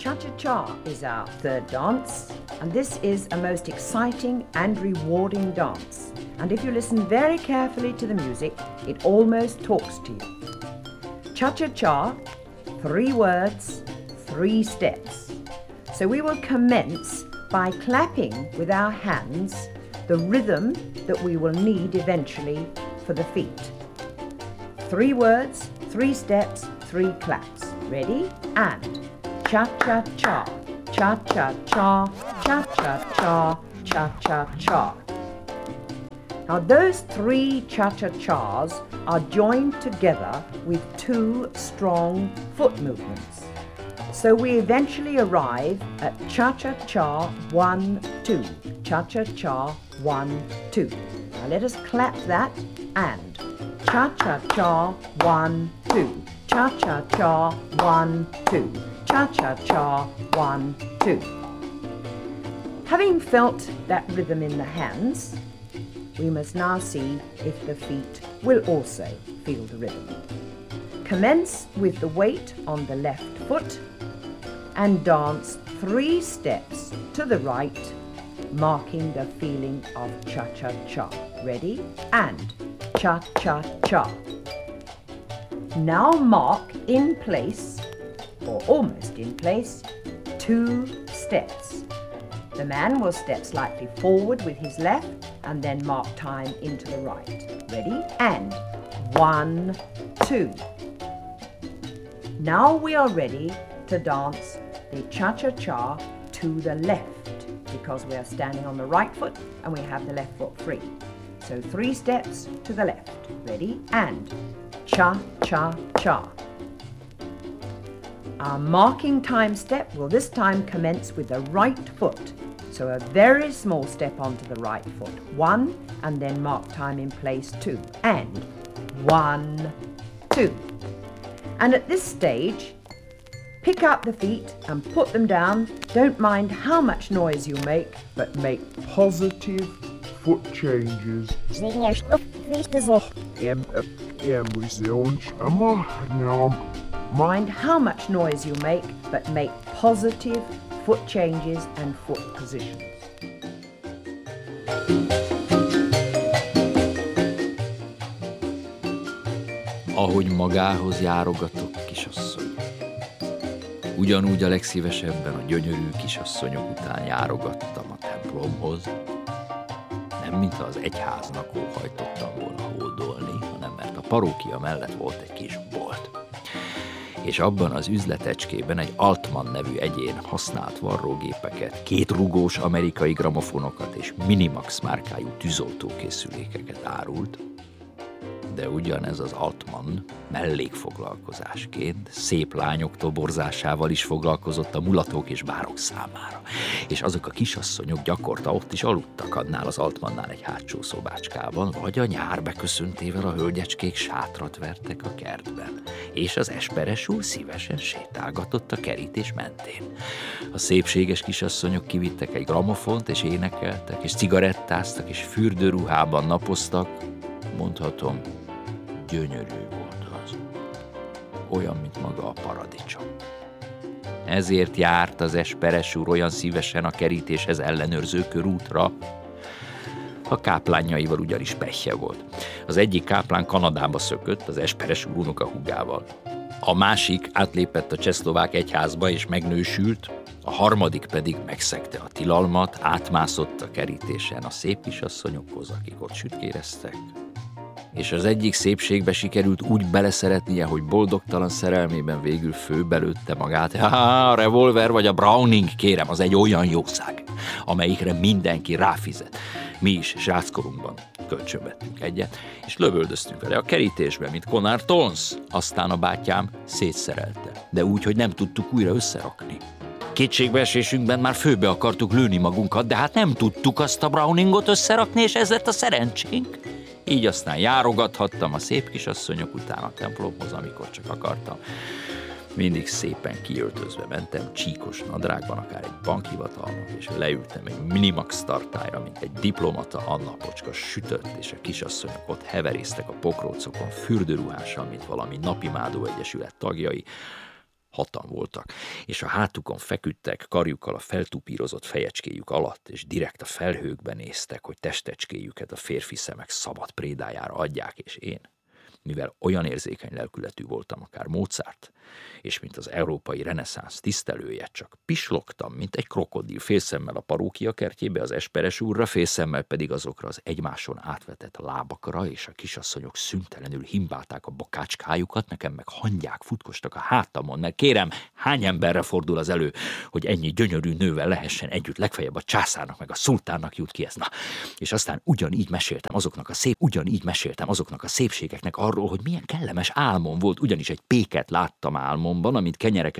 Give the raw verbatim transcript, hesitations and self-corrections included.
Cha-cha-cha is our third dance, and this is a most exciting and rewarding dance. And if you listen very carefully to the music, it almost talks to you. Cha-cha-cha, three words, three steps. So we will commence by clapping with our hands the rhythm that we will need eventually for the feet. Three words, three steps, three claps. Ready? And cha-cha-cha, cha-cha-cha, cha-cha-cha, cha-cha-cha. Now those three cha-cha-chas are joined together with two strong foot movements. So we eventually arrive at cha-cha-cha, one, two. Cha-cha-cha, one, two. Now let us clap that and cha-cha-cha, one, two. Cha-cha-cha, one, two. Cha-cha-cha, one, two. Having felt that rhythm in the hands, we must now see if the feet will also feel the rhythm. Commence with the weight on the left foot and dance three steps to the right, marking the feeling of cha-cha-cha. Ready? And cha-cha-cha. Now mark in place, or almost in place, two steps. The man will step slightly forward with his left and then mark time into the right. Ready? And one, two. Now we are ready to dance the cha-cha-cha to the left because we are standing on the right foot and we have the left foot free. So three steps to the left. Ready? And cha-cha-cha. Our marking time step will this time commence with the right foot. So a very small step onto the right foot. One, and then mark time in place two. And one, two. And at this stage, pick up the feet and put them down. Don't mind how much noise you make, but make positive foot changes. Mind how much noise you make, but make positive foot changes and foot positions. Ahogy magához járogatok, kisasszony. Ugyanúgy a legszívesebben a gyönyörű kisasszonyok után járogattam a templomhoz. Nem, mintha az egyháznak óhajtottam volna hódolni, hanem mert a parókia mellett volt egy kis bolt. És abban az üzletecskében egy Altman nevű egyén használt varrógépeket, két rugós amerikai gramofonokat és Minimax márkájú tűzoltókészülékeket árult, de ugyanez az Altman mellékfoglalkozásként szép lányok toborzásával is foglalkozott a mulatók és bárok számára, és azok a kisasszonyok gyakorta ott is aludtak annál az Altmannál egy hátsó szobácskában, vagy a nyár beköszöntével a hölgyecskék sátrat vertek a kertben, és az esperes úr szívesen sétálgatott a kerítés mentén. A szépséges kisasszonyok kivittek egy gramofont, és énekeltek, és cigarettáztak, és fürdőruhában napoztak. Mondhatom, gyönyörű volt az. Olyan, mint maga a paradicsom. Ezért járt az esperes úr olyan szívesen a kerítéshez ellenőrző körútra. A káplányaival ugyanis pehje volt. Az egyik káplán Kanadába szökött az esperes úr unokahúgával. A másik átlépett a csehszlovák egyházba és megnősült, a harmadik pedig megszegte a tilalmat, átmászott a kerítésen a szép kisasszonyokhoz, akik ott sütkéreztek. És az egyik szépségbe sikerült úgy beleszeretnie, hogy boldogtalan szerelmében végül főbelőtte magát. Há, a revolver vagy a Browning, kérem, az egy olyan jószág, amelyikre mindenki ráfizet. Mi is sráckorunkban kölcsönvettünk egyet, és lövöldöztünk vele a kerítésbe, mint Connor Tons. Aztán a bátyám szétszerelte, de úgy, hogy nem tudtuk újra összerakni. Kétségbeesésünkben már főbe akartuk lőni magunkat, de hát nem tudtuk azt a Browningot összerakni, és ez lett a szerencsénk. Így aztán járogathattam a szép kisasszonyok után a templomhoz, amikor csak akartam. Mindig szépen kiöltözve mentem, csíkos nadrágban, akár egy bankhivatalnok, és leültem egy Minimax tartályra, mint egy diplomata, Anna Pocska sütött, és a kisasszonyok ott heverésztek a pokrócokon, fürdőruhással, mint valami napimádó egyesület tagjai. Hatan voltak, és a hátukon feküdtek, karjukkal a feltupírozott fejecskéjük alatt, és direkt a felhőkben néztek, hogy testecskéjüket a férfi szemek szabad prédájára adják, és én, mivel olyan érzékeny lelkületű voltam, akár Mozart, és mint az európai reneszánsz tisztelője, csak pislogtam, mint egy krokodil, félszemmel a parókia kertjébe az Esperes úrra, félszemmel pedig azokra az egymáson átvetett lábakra, és a kisasszonyok szüntelenül himbálták a bakácskájukat, nekem meg hangyák futkostak a hátamon, mert kérem, hány emberre fordul az elő, hogy ennyi gyönyörű nővel lehessen együtt, legfeljebb a császárnak meg a szultánnak jut ki ez. Na. És aztán ugyanígy meséltem azoknak a szép, ugyanígy meséltem azoknak a szépségeknek arról, hogy milyen kellemes álmom volt, ugyanis egy péket láttam álmomban, amit kenyereket